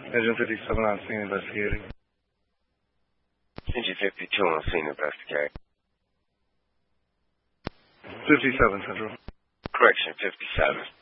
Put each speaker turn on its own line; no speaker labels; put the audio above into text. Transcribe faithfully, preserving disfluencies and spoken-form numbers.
Engine fifty-seven on scene investigating.
Engine fifty-two on scene investigating.
fifty-seven Central.
Correction, fifty-seven.